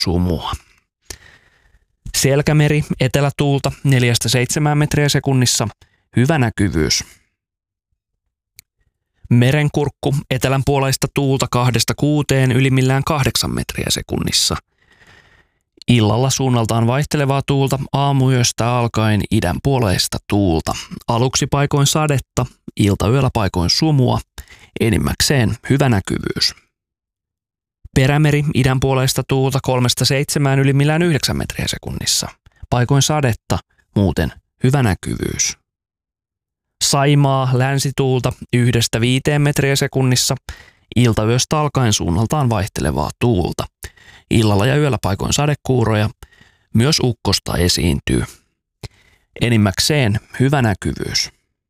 sumua. Selkämeri, etelätuulta 4-7 metriä sekunnissa, hyvä näkyvyys. Merenkurkku, etelänpuoleista tuulta 2-6, ylimmillään 8 metriä sekunnissa. Illalla suunnaltaan vaihtelevaa tuulta, aamuyöstä alkaen idänpuoleista tuulta. Aluksi paikoin sadetta, iltayöllä paikoin sumua, enimmäkseen hyvä näkyvyys. Perämeri, idänpuoleista tuulta 3-7, ylimmillään 9 metriä sekunnissa. Paikoin sadetta, muuten hyvä näkyvyys. Saimaa, länsituulta 1-5 metriä sekunnissa, iltayöstä alkaen suunnaltaan vaihtelevaa tuulta. Illalla ja yöllä paikoin sadekuuroja, myös ukkosta esiintyy. Enimmäkseen hyvä näkyvyys.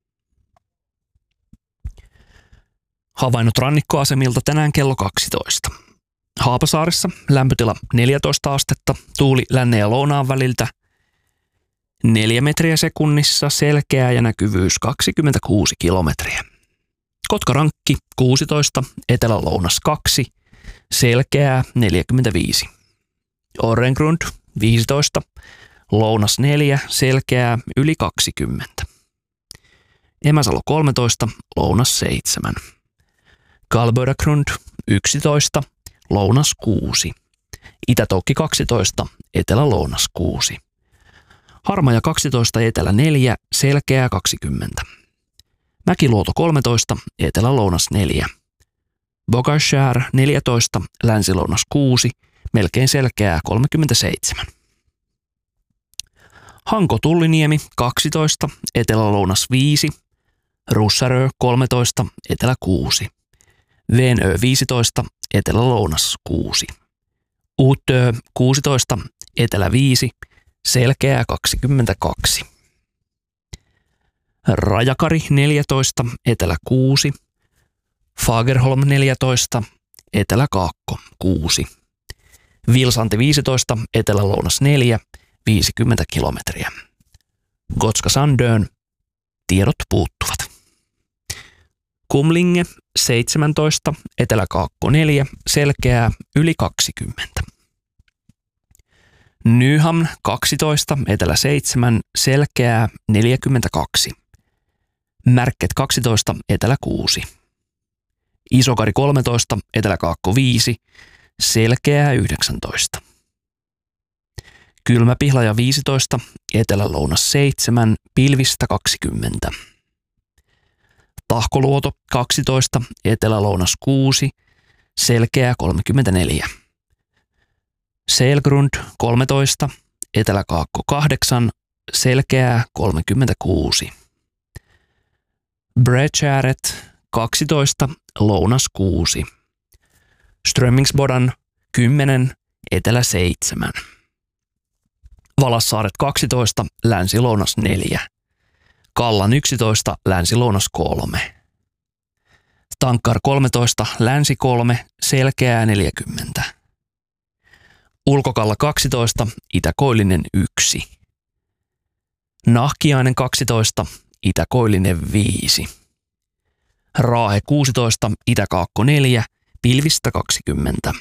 Havainnot rannikkoasemilta tänään kello 12. Haapasaaressa lämpötila 14 astetta, tuuli lännen ja lounaan väliltä 4 metriä sekunnissa, selkeää ja näkyvyys 26 kilometriä. Kotkarankki 16, etelä-lounas 2, selkeää 45. Orrengrund 15, lounas 4, selkeää yli 20. Emäsalo 13, lounas 7. Kalbödagrund 11, lounas 6. Itätoukki 12, etelä-lounas 6. Harmaja 12, etelä 4, selkeää 20. Mäkiluoto 13, etelä-lounas 4. Bogarskär 14, länsi-lounas 6, melkein selkeää 37. Hanko-Tulliniemi 12, etelä-lounas 5. Russarö 13, etelä 6. Venö 15, etelä-lounas 6. Uutö 16, etelä 5, selkeää 22. Rajakari 14, etelä 6. Fagerholm 14, etelä Kaakko 6. Vilsanti 15, etelä-lounas 4, 50 kilometriä. Gotska Sandön, tiedot puuttuvat. Kumlinge 17, etelä Kaakko 4, selkeää yli 20. Nyhamn 12, etelä 7, selkeää 42. Märket 12, etelä 6. Isokari 13, etelä-Kaakko 5, selkeää 19. Kylmäpihlaja 15, etelä-lounas 7, pilvistä 20. Tahkoluoto 12, etelä-lounas 6, selkeää 34. Selgrund 13, etelä-Kaakko 8, selkeää 36. Bredgäret 12, lounas 6. Strömmingsbodan 10, etelä 7. Valassaaret 12, länsi-lounas 4. Kallan 11, länsi-lounas 3. Tankkar 13, länsi 3, selkeää 40. Ulkokalla 12, itäkoillinen 1. Nahkiainen 12, itäkoillinen 5. Raahe 16, itäkaakko 4, pilvistä 20.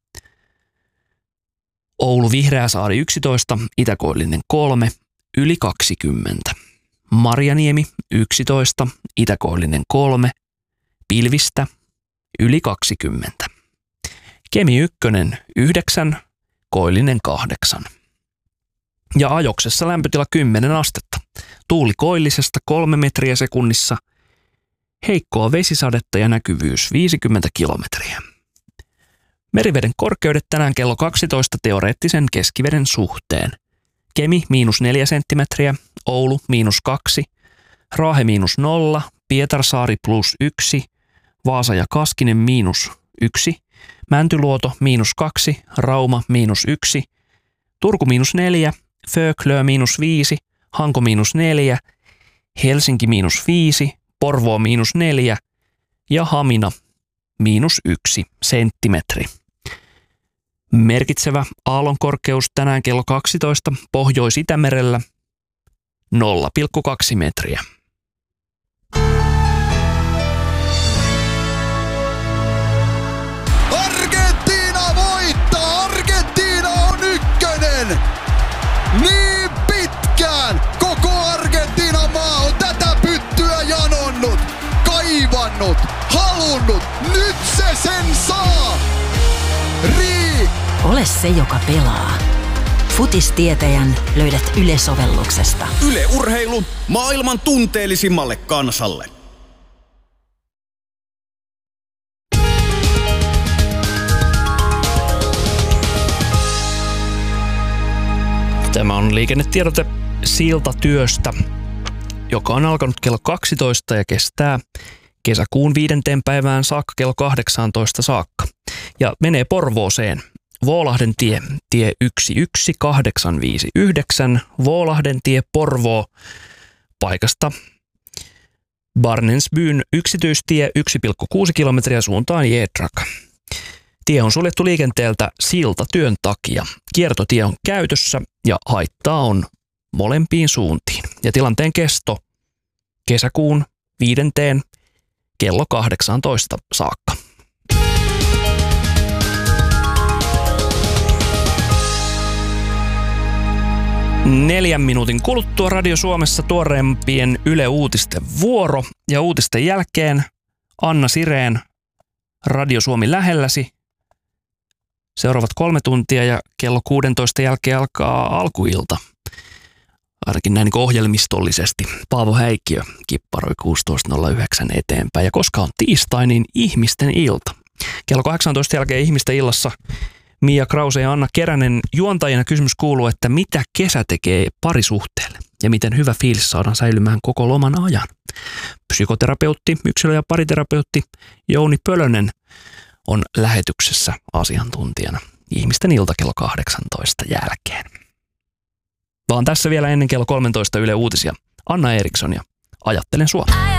Oulu Vihreäsaari 11, itäkoillinen 3, yli 20. Marjaniemi 11, itäkoillinen 3, pilvistä yli 20. Kemi 1, 9, koillinen 8. Ja Ajoksessa lämpötila 10 astetta. Tuuli koillisesta 3 metriä sekunnissa. Heikkoa vesisadetta ja näkyvyys 50 kilometriä. Meriveden korkeudet tänään kello 12 teoreettisen keskiveden suhteen. Kemi -4 senttimetriä, Oulu -2, Raahe -0, Pietarsaari +1, Vaasa ja Kaskinen -1, Mäntyluoto -2, Rauma -1, Turku -4, Föklö -5, Hanko -4, Helsinki -5, Porvoo -4 ja Hamina -1 senttimetri. Merkitsevä aallonkorkeus tänään kello 12 Pohjois-Itämerellä 0,2 metriä. Argentiina voittaa! Argentiina Ole se, joka pelaa. Futistietäjän löydät Yle-sovelluksesta. Yle Urheilu maailman tunteellisimmalle kansalle. Tämä on liikennetiedote siltatyöstä, joka on alkanut kello 12 ja kestää kesäkuun 5. päivään saakka kello 18 saakka. Ja menee Porvooseen. Vuolahden tie 11859, Vuolahden tie Porvoo, paikasta Barnensbyn yksityistie 1,6 kilometriä suuntaan Jedrak. Tie on suljettu liikenteeltä siltatyön takia. Kiertotie on käytössä ja haittaa on molempiin suuntiin. Ja tilanteen kesto kesäkuun 5. kello 18 saakka. 4 minuutin kuluttua Radio Suomessa tuoreempien Yle Uutisten vuoro. Ja uutisten jälkeen Anna Sireen Radio Suomi lähelläsi. Seuraavat 3 tuntia ja kello 16 jälkeen alkaa alkuilta. Ainakin näin ohjelmistollisesti. Paavo Häikkiö kipparoi 16.09 eteenpäin. Ja koska on tiistai, niin ihmisten ilta. Kello 18 jälkeen ihmisten illassa Mia Krause ja Anna Keränen juontajina kysymys kuuluu, että mitä kesä tekee parisuhteelle ja miten hyvä fiilis saadaan säilymään koko loman ajan. Psykoterapeutti, yksilö- ja pariterapeutti Jouni Pölönen on lähetyksessä asiantuntijana ihmisten ilta kello 18 jälkeen. Vaan tässä vielä ennen kello 13 Yle Uutisia. Anna Eriksson ja Ajattelen sua.